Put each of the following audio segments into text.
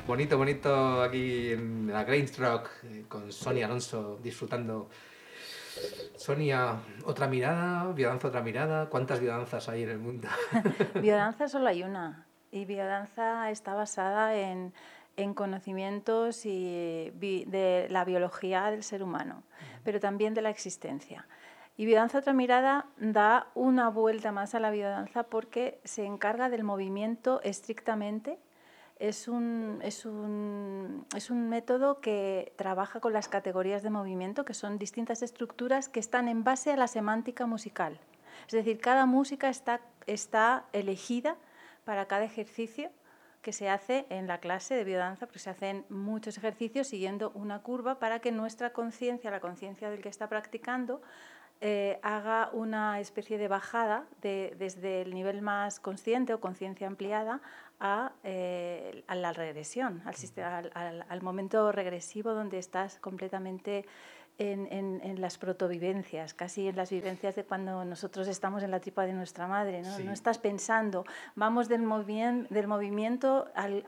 Bonito, bonito aquí en la Grange Rock con Sonia Alonso disfrutando. Sonia, otra mirada, biodanza, otra mirada. ¿Cuántas biodanzas hay en el mundo? Biodanza solo hay una, y biodanza está basada en conocimientos de la biología del ser humano, pero también de la existencia. Y Biodanza Otra Mirada da una vuelta más a la biodanza porque se encarga del movimiento estrictamente. Es un método que trabaja con las categorías de movimiento, que son distintas estructuras que están en base a la semántica musical. Es decir, cada música está elegida para cada ejercicio que se hace en la clase de biodanza, porque se hacen muchos ejercicios siguiendo una curva para que nuestra conciencia, la conciencia del que está practicando, haga una especie de bajada desde el nivel más consciente o conciencia ampliada a la regresión, al momento regresivo donde estás completamente en las protovivencias, casi en las vivencias de cuando nosotros estamos en la tripa de nuestra madre, ¿no? Sí. No estás pensando, vamos del movimiento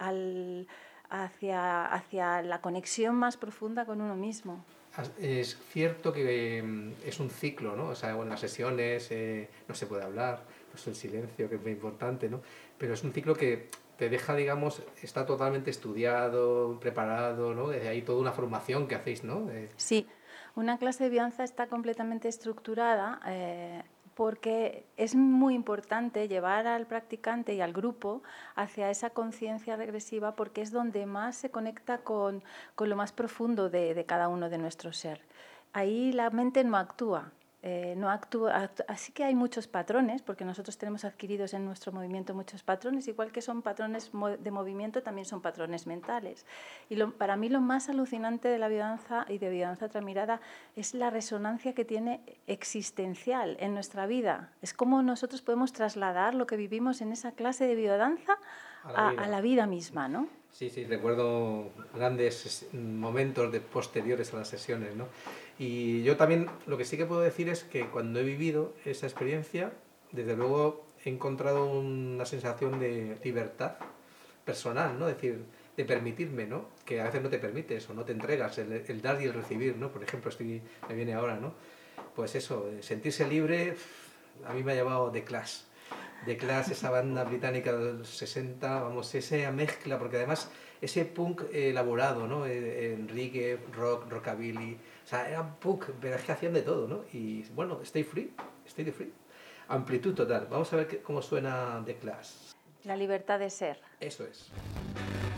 hacia la conexión más profunda con uno mismo. Es cierto que es un ciclo, ¿no? O sea, en las sesiones no se puede hablar, pues el silencio, que es muy importante, ¿no? Pero es un ciclo que te deja, digamos, está totalmente estudiado, preparado, ¿no? Desde ahí toda una formación que hacéis, ¿no? Sí, una clase de biodanza está completamente estructurada porque es muy importante llevar al practicante y al grupo hacia esa conciencia regresiva, porque es donde más se conecta con lo más profundo de cada uno de nuestro ser. Ahí la mente no actúa. Así que hay muchos patrones, porque nosotros tenemos adquiridos en nuestro movimiento muchos patrones, igual que son patrones de movimiento, también son patrones mentales. Y para mí lo más alucinante de la biodanza y de Biodanza Otra Mirada es la resonancia que tiene existencial en nuestra vida. Es como nosotros podemos trasladar lo que vivimos en esa clase de biodanza a la vida misma, ¿no? Sí, sí, recuerdo grandes momentos posteriores a las sesiones, ¿no? Y yo también lo que sí que puedo decir es que cuando he vivido esa experiencia, desde luego he encontrado una sensación de libertad personal, ¿no? Es decir, de permitirme, ¿no? Que a veces no te permites o no te entregas, el dar y el recibir, ¿no? Por ejemplo, me viene ahora, ¿no? Pues eso, sentirse libre, a mí me ha llevado The Clash. The Clash, esa banda británica de los 60, vamos, esa mezcla, porque además ese punk elaborado, ¿no? Reggae, rock, rockabilly, o sea, era punk, pero es que hacían de todo, ¿no? Y bueno, stay the free. Amplitud total. Vamos a ver cómo suena The Clash. La libertad de ser. Eso es.